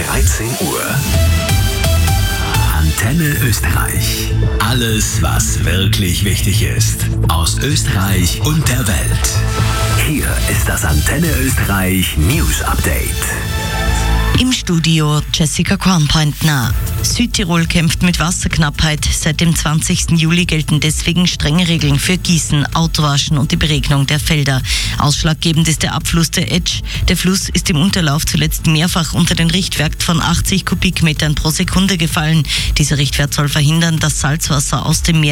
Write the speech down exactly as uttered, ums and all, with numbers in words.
dreizehn Uhr. Antenne Österreich. Alles, was wirklich wichtig ist. Aus Österreich und der Welt. Hier ist das Antenne Österreich News Update. Im Studio Jessica Kornpointner. Südtirol kämpft mit Wasserknappheit. Seit dem zwanzigsten Juli gelten deswegen strenge Regeln für Gießen, Autowaschen und die Beregnung der Felder. Ausschlaggebend ist der Abfluss der Etsch. Der Fluss ist im Unterlauf zuletzt mehrfach unter den Richtwert von achtzig Kubikmetern pro Sekunde gefallen. Dieser Richtwert soll verhindern, dass Salzwasser aus dem Meer